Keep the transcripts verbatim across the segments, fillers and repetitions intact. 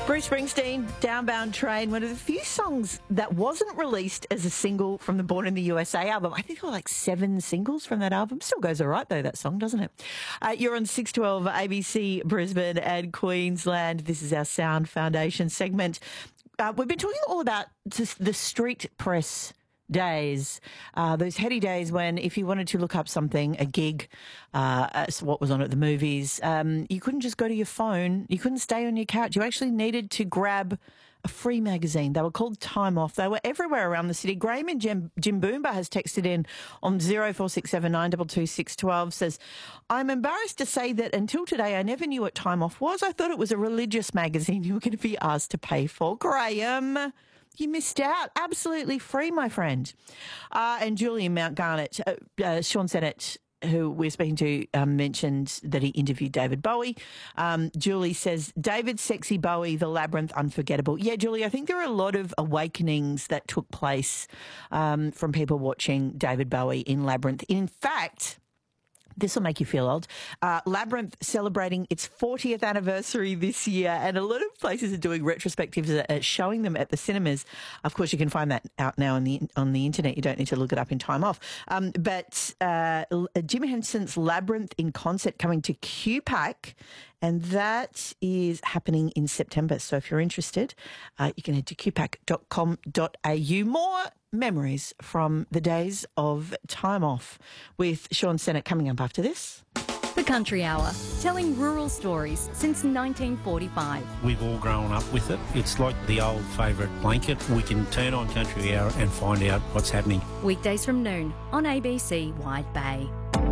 Bruce Springsteen, Downbound Train, one of the few songs that wasn't released as a single from the Born in the U S A album. I think there were like seven singles from that album. Still goes all right, though, that song, doesn't it? Uh, you're on six twelve A B C Brisbane and Queensland. This is our Sound Foundation segment. Uh, we've been talking all about just the street press days, uh, those heady days when if you wanted to look up something, a gig, uh, as what was on at the movies, um, you couldn't just go to your phone. You couldn't stay on your couch. You actually needed to grab a free magazine. They were called Time Off. They were everywhere around the city. Graham and Jim, Jim Boomba has texted in on zero four six seven nine two two six one two, says, I'm embarrassed to say that until today I never knew what Time Off was. I thought it was a religious magazine you were going to be asked to pay for. Graham, you missed out. Absolutely free, my friend. Uh, and Julian Mount Garnet, uh, uh, Sean Sennett, who we're speaking to, um, mentioned that he interviewed David Bowie. Um, Julie says, David Sexy Bowie, The Labyrinth, unforgettable. Yeah, Julie, I think there are a lot of awakenings that took place um, from people watching David Bowie in Labyrinth. In fact, this will make you feel old. Uh, Labyrinth celebrating its fortieth anniversary this year, and a lot of places are doing retrospectives, uh, showing them at the cinemas. Of course, you can find that out now on the on the internet. You don't need to look it up in Time Off. Um, but uh, Jim Henson's Labyrinth in concert coming to Q PAC, and that is happening in September. So if you're interested, uh, you can head to q pac dot com dot a u. More memories from the days of Time Off with Sean Sennett coming up after this. The Country Hour, telling rural stories since nineteen forty-five. We've all grown up with it. It's like the old favourite blanket. We can turn on Country Hour and find out what's happening. Weekdays from noon on A B C Wide Bay.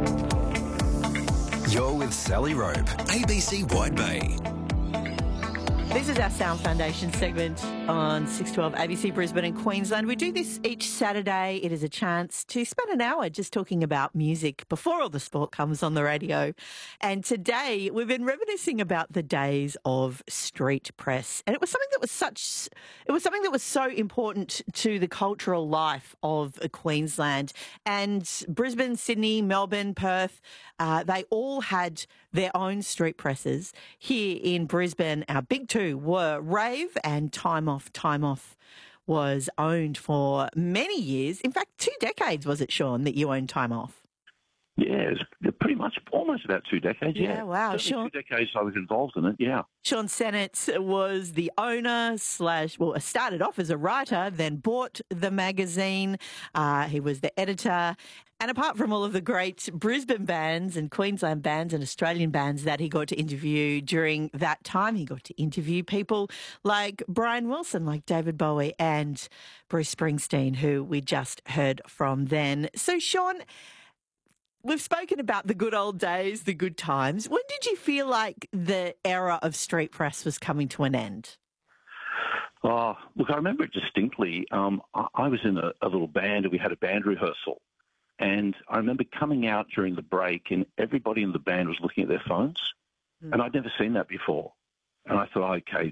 You're with Sally Rope, A B C Wide Bay. This is our Sound Foundation segment on six twelve A B C Brisbane and Queensland. We do this each Saturday. It is a chance to spend an hour just talking about music before all the sport comes on the radio. And today we've been reminiscing about the days of street press. And it was something that was such, it was something that was so important to the cultural life of Queensland. And Brisbane, Sydney, Melbourne, Perth, uh, they all had their own street presses. Here in Brisbane, our big two were Rave and Time Off. Time Off was owned for many years. In fact, two decades, was it, Sean, that you owned Time Off? Yeah, it's pretty much almost about two decades, yeah. Yeah, wow. Certainly Sean, two decades I was involved in it, yeah. Sean Sennett was the owner slash, well, started off as a writer, then bought the magazine. Uh, he was the editor. And apart from all of the great Brisbane bands and Queensland bands and Australian bands that he got to interview during that time, he got to interview people like Brian Wilson, like David Bowie and Bruce Springsteen, who we just heard from then. So, Sean, we've spoken about the good old days, the good times. When did you feel like the era of street press was coming to an end? Oh, look, I remember it distinctly. Um, I, I was in a, a little band and we had a band rehearsal. And I remember coming out during the break and everybody in the band was looking at their phones. Mm. And I'd never seen that before. And I thought, okay,